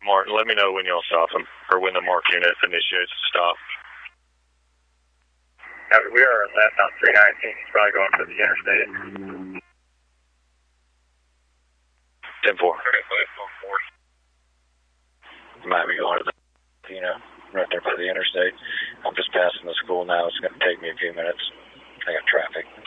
Martin. Let me know when y'all stop him, or when the MARC unit initiates the stop. We are left on 319. He's probably going for the interstate. 10-4. Might be going to the, right there by the interstate. I'm just passing the school now. It's going to take me a few minutes. I got traffic.